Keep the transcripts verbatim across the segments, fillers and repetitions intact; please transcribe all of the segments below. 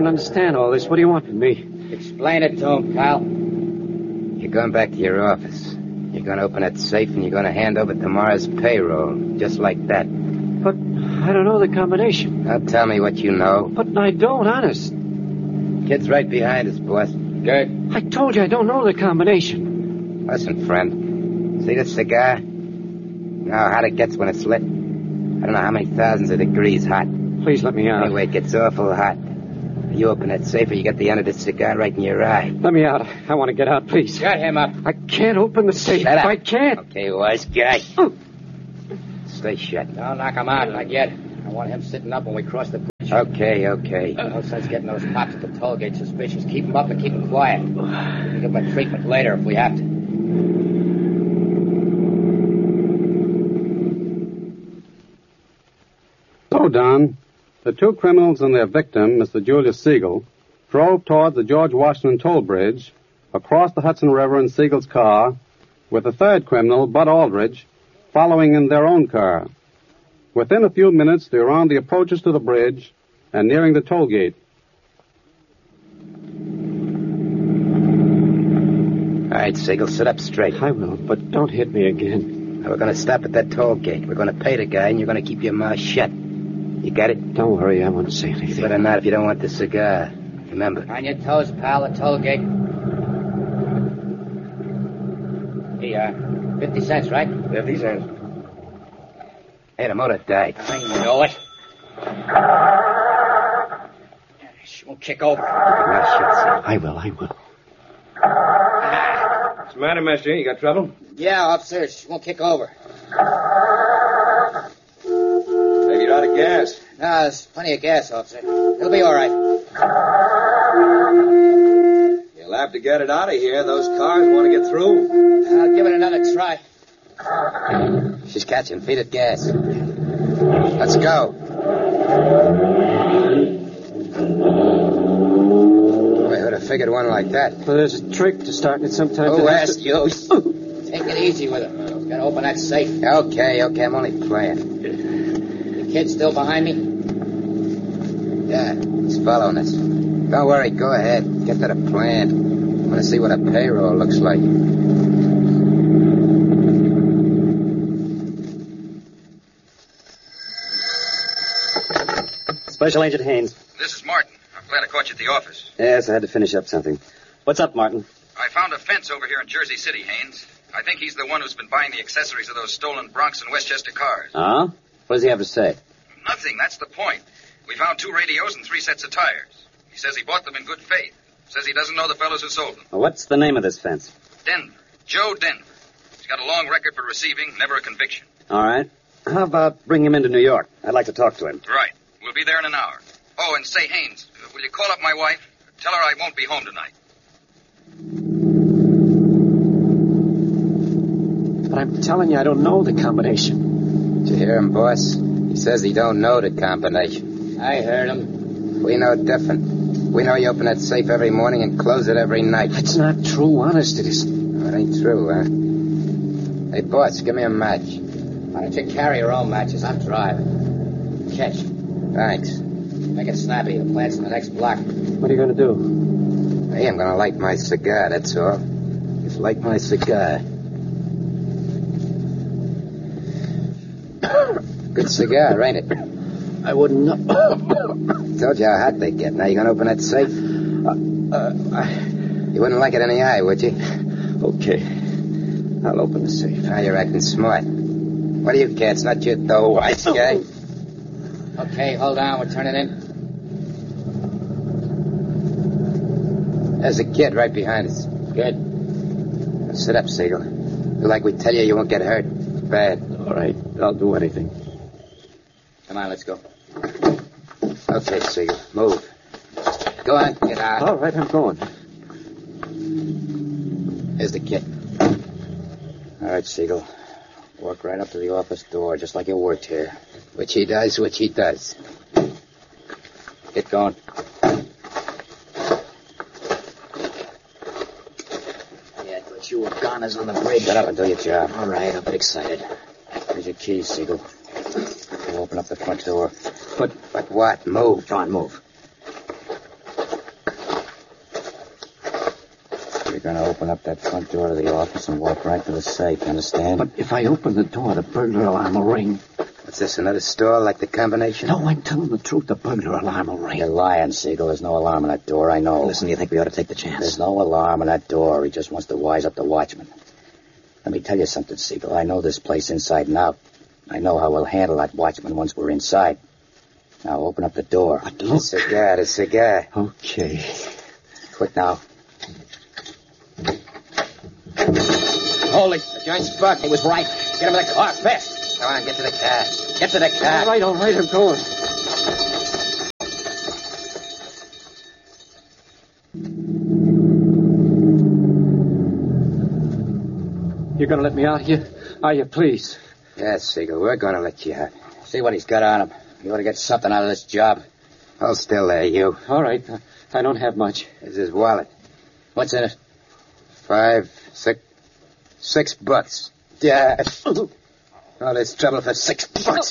don't understand all this. What do you want from me? Explain it to him, pal. You're going back to your office. You're going to open that safe and you're going to hand over tomorrow's payroll. Just like that. But I don't know the combination. Now tell me what you know. But I don't, honest. Kid's right behind us, boss. Good. I told you I don't know the combination. Listen, friend. See this cigar? You know how hot it gets when it's lit? I don't know how many thousands of degrees hot. Please let me out. Anyway, it gets awful hot. You open that safe or you get the end of the cigar right in your eye. Let me out. I want to get out, please. Shut him up. I can't open the safe. Shut up. I can't. Okay, wise guy. Stay shut. Don't knock him out, not yet. I want him sitting up when we cross the bridge. Okay, okay. No sense getting those cops at the toll gate suspicious. Keep them up and keep them quiet. We'll give them a treatment later if we have to. So, Don, the two criminals and their victim, Mister Julius Siegel, drove toward the George Washington toll bridge, across the Hudson River in Siegel's car, with the third criminal, Bud Aldridge, following in their own car. Within a few minutes, they were on the approaches to the bridge and nearing the toll gate. All right, Siegel, sit up straight. I will, but don't hit me again. Now, we're going to stop at that toll gate. We're going to pay the guy, and you're going to keep your mouth shut. You got it? Don't worry, I won't say anything. Better not if you don't want the cigar. Remember. On your toes, pal, the toll gate. Here, uh, fifty cents, right? Fifty cents. Hey, the motor died. I know it. She won't kick over. Now, shut, Siegel. I will, I will. What's the matter, mister? You got trouble? Yeah, officer, she won't kick over. Maybe you're out of gas. No, there's plenty of gas, officer. It'll be all right. You'll have to get it out of here. Those cars want to get through. I'll give it another try. She's catching. Feed it gas. Let's go. I would have figured one like that. Well, there's a trick to starting it sometimes. Who asked you? Take it easy with him. He's got to open that safe. Okay, okay, I'm only playing. The kid's still behind me? Yeah, he's following us. Don't worry, go ahead. Get to the plant. I want to see what a payroll looks like. Special Agent Haynes. This is Martin. I'm glad I caught you at the office. Yes, I had to finish up something. What's up, Martin? I found a fence over here in Jersey City, Haynes. I think he's the one who's been buying the accessories of those stolen Bronx and Westchester cars. Huh? What does he have to say? Nothing, that's the point. We found two radios and three sets of tires. He says he bought them in good faith. Says he doesn't know the fellows who sold them. Well, what's the name of this fence? Denver. Joe Denver. He's got a long record for receiving, never a conviction. All right. How about bring him into New York? I'd like to talk to him. Right. We'll be there in an hour. Oh, and say, Haynes, will you call up my wife? Tell her I won't be home tonight. But I'm telling you, I don't know the combination. Did you hear him, boss? He says he don't know the combination. I heard him. We know different. We know you open that safe every morning and close it every night. That's not true. Honest, it isn't. Oh, it ain't true, huh? Hey, boss, give me a match. Why don't you carry your own matches? I'm driving. Catch. Thanks. Make it snappy. The plant's in the next block. What are you going to do? Hey, I'm going to light my cigar, that's all. Just light my cigar. Good cigar, ain't it? I wouldn't know. Told you how hot they get. Now you going to open that safe? Uh, uh, I... You wouldn't like it in the eye, would you? Okay. I'll open the safe. Now you're acting smart. What are you cats? Not your dough, wise guy. Okay, hold on. We're turning in. There's a kid right behind us. Good. Now sit up, Siegel. Do like we tell you, you won't get hurt. Bad. All right. I'll do anything. Come on, let's go. Okay, Siegel. Move. Go on, get out. All right, I'm going. Here's the kid. All right, Siegel. Walk right up to the office door, just like you worked here. Which he does, which he does. Get going. Yeah, but you were goners on the bridge. Shut up and do your job. All right, I'm a bit excited. Here's your keys, Siegel. We'll open up the front door. But... But what? Move. Come on, move. gonna open up that front door to the office and walk right to the safe, understand? But if I open the door, the burglar alarm will ring. What's this, another store like the combination? No, I'm telling the truth. The burglar alarm will ring. You're lying, Siegel. There's no alarm on that door, I know. Listen, you think we ought to take the chance? There's no alarm on that door. He just wants to wise up the watchman. Let me tell you something, Siegel. I know this place inside and out. I know how we'll handle that watchman once we're inside. Now, open up the door. But look. The cigar, the cigar. Okay. Quick now. Holy, the joint's sparked. He was right. Get him in the car, fast. Come on, get to the car. Get to the car. All right, all right, I'm going. You're going to let me out here? Are you, please? Yes, Siegel, we're going to let you out. See what he's got on him. You ought to get something out of this job. Hold still there, you. All right. I don't have much. Here's his wallet. What's in it? Five, six, six bucks. Yeah. All this trouble for six bucks.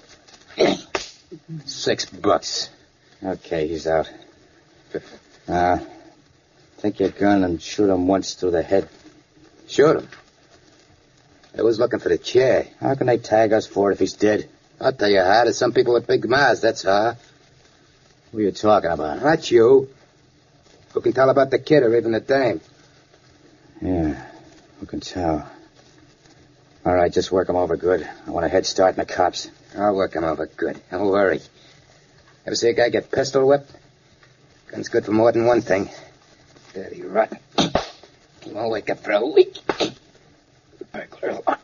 Six bucks. Okay, he's out. Uh, take your gun and shoot him once through the head. Shoot him? They was looking for the chair. How can they tag us for it if he's dead? I'll tell you how. There's some people with big mouths, that's how. Who are you talking about? Not you. Who can tell about the kid or even the dame? Yeah, who can tell? All right, just work him over good. I want a head start in the cops. I'll work him over good. Don't worry. Ever see a guy get pistol whipped? Gun's good for more than one thing. Dirty rotten. He won't wake up for a week. Burglar alarm.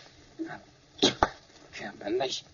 Combination.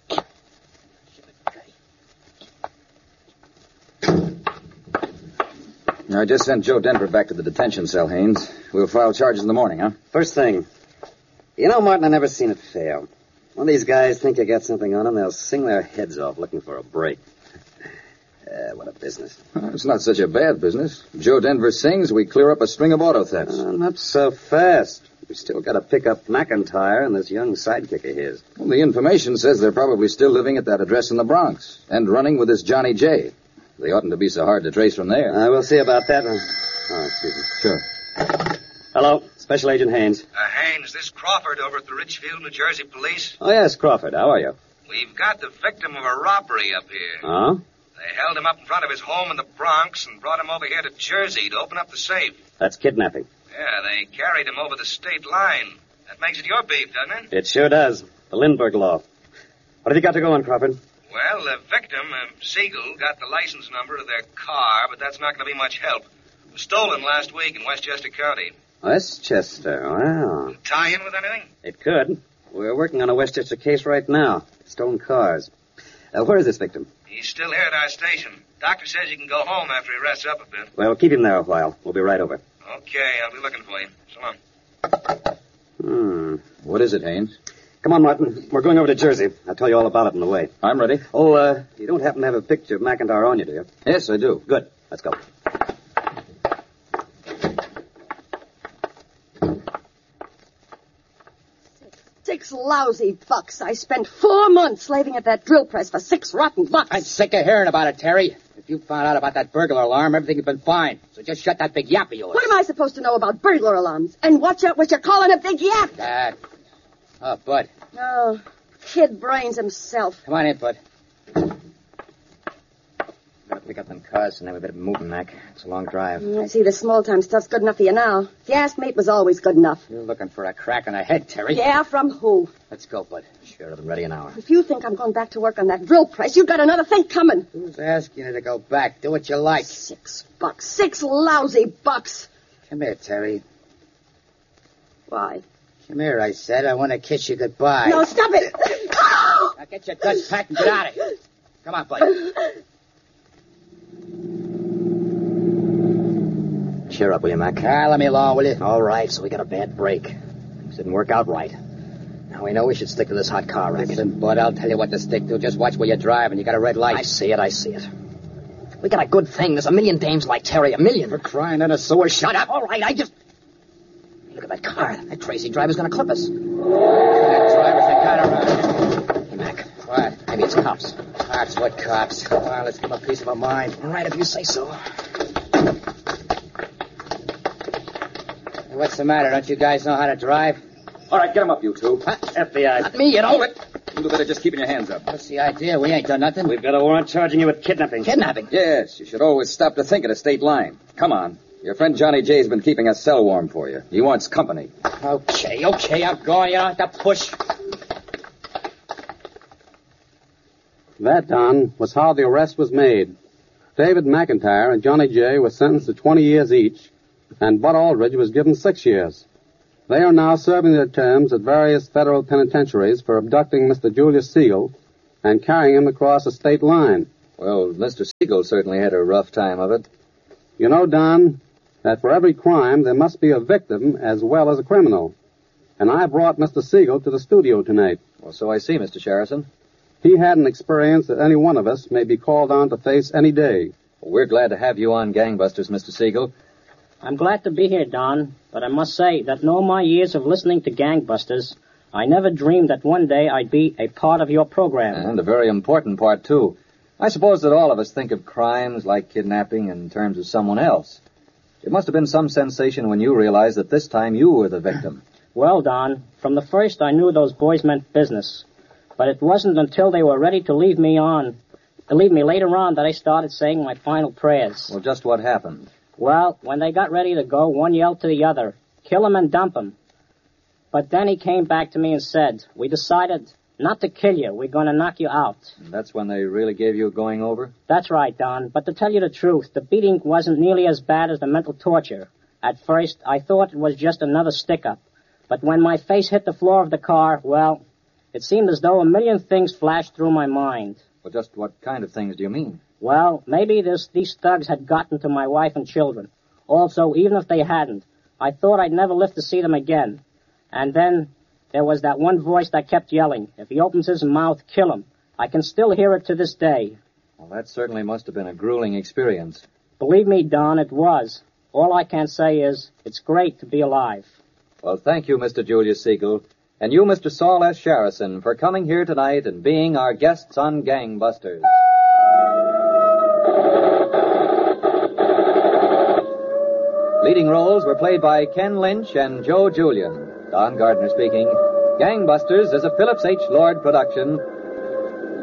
I just sent Joe Denver back to the detention cell, Haynes. We'll file charges in the morning, huh? First thing. You know, Martin, I've never seen it fail. When these guys think you got something on them, they'll sing their heads off looking for a break. uh, what a business. Well, it's not such a bad business. Joe Denver sings, we clear up a string of auto thefts. Uh, not so fast. We still got to pick up McIntyre and this young sidekick of his. Well, the information says they're probably still living at that address in the Bronx and running with this Johnny J. They oughtn't to be so hard to trace from there. Uh, we'll see about that. Uh, oh, excuse me. Sure. Hello, Special Agent Haynes. Uh, Haynes, this Crawford over at the Richfield, New Jersey police. Oh, yes, Crawford. How are you? We've got the victim of a robbery up here. Huh? They held him up in front of his home in the Bronx and brought him over here to Jersey to open up the safe. That's kidnapping. Yeah, they carried him over the state line. That makes it your beef, doesn't it? It sure does. The Lindbergh law. What have you got to go on, Crawford? Well, the victim, uh, Siegel, got the license number of their car, but that's not going to be much help. It was stolen last week in Westchester County. Westchester, wow. Tie in with anything? It could. We're working on a Westchester case right now. Stolen cars. Uh, where is this victim? He's still here at our station. Doctor says he can go home after he rests up a bit. Well, keep him there a while. We'll be right over. Okay, I'll be looking for you. So long. Hmm. What is it, Haynes? Come on, Martin. We're going over to Jersey. I'll tell you all about it on the way. I'm ready. Oh, uh, you don't happen to have a picture of McIntyre on you, do you? Yes, I do. Good. Let's go. Six lousy bucks. I spent four months slaving at that drill press for six rotten bucks. I'm sick of hearing about it, Terry. If you found out about that burglar alarm, everything's been fine. So just shut that big yap of yours. What am I supposed to know about burglar alarms? And watch out what you're calling a big yap. That. Oh, Bud. Oh, kid brains himself. Come on in, Bud. Gotta pick up them cars and then we better be moving, Mac. It's a long drive. I see the small-time stuff's good enough for you now. If you ask me, it was always good enough. You're looking for a crack on the head, Terry. Yeah, from who? Let's go, Bud. Sure, it'll be ready in an hour. If you think I'm going back to work on that drill press, you've got another thing coming. Who's asking you to go back? Do what you like. Six bucks. Six lousy bucks. Come here, Terry. Why? Come here, I said. I want to kiss you goodbye. No, stop it. Now get your guns packed and get out of here. Come on, Bud. Cheer up, will you, Mac? Ah, let me alone, will you? All right, so we got a bad break. Things didn't work out right. Now we know we should stick to this hot car racket. Listen, Bud, I'll tell you what to stick to. Just watch where you're driving. You got a red light. I see it, I see it. We got a good thing. There's a million dames like Terry, a million. For crying in a sewer. Shut up. All right, I just... Look at that car. That crazy driver's going to clip us. That driver's the kind around. Hey, Mac. What? Maybe it's cops. Cops? What cops? Come on, let's give him a piece of our mind. All right, if you say so. what's the matter? Don't you guys know how to drive? All right, get him up, you two. Huh? F B I. Not me, you know. You better just keeping your hands up. What's the idea? We ain't done nothing. We've got a warrant charging you with kidnapping. Kidnapping? Yes, you should always stop to think of the state line. Come on. Your friend Johnny Jay's been keeping us cell warm for you. He wants company. Okay, okay, I'm going. You don't have to push. That, Don, was how the arrest was made. David McIntyre and Johnny Jay were sentenced to twenty years each, and Bud Aldridge was given six years. They are now serving their terms at various federal penitentiaries for abducting Mister Julius Siegel and carrying him across the state line. Well, Mister Siegel certainly had a rough time of it. You know, Don, that for every crime there must be a victim as well as a criminal. And I brought Mister Siegel to the studio tonight. Well, so I see, Mister Sherrison. He had an experience that any one of us may be called on to face any day. Well, we're glad to have you on Gangbusters, Mister Siegel. I'm glad to be here, Don, but I must say that in all my years of listening to Gangbusters, I never dreamed that one day I'd be a part of your program. And a very important part, too. I suppose that all of us think of crimes like kidnapping in terms of someone else. It must have been some sensation when you realized that this time you were the victim. Well, Don, from the first I knew those boys meant business. But it wasn't until they were ready to leave me on, to leave me later on, that I started saying my final prayers. Well, just what happened? Well, when they got ready to go, one yelled to the other, "Kill him and dump him." But then he came back to me and said, "We decided not to kill you. We're going to knock you out." And that's when they really gave you a going over? That's right, Don. But to tell you the truth, the beating wasn't nearly as bad as the mental torture. At first, I thought it was just another stick-up. But when my face hit the floor of the car, well, it seemed as though a million things flashed through my mind. Well, just what kind of things do you mean? Well, maybe this, these thugs had gotten to my wife and children. Also, even if they hadn't, I thought I'd never live to see them again. And then there was that one voice that kept yelling, "If he opens his mouth, kill him." I can still hear it to this day. Well, that certainly must have been a grueling experience. Believe me, Don, it was. All I can say is, it's great to be alive. Well, thank you, Mister Julius Siegel, and you, Mister Saul S. Sherrison, for coming here tonight and being our guests on Gangbusters. Leading roles were played by Ken Lynch and Joe Julian. Don Gardner speaking. Gangbusters is a Phillips H. Lord production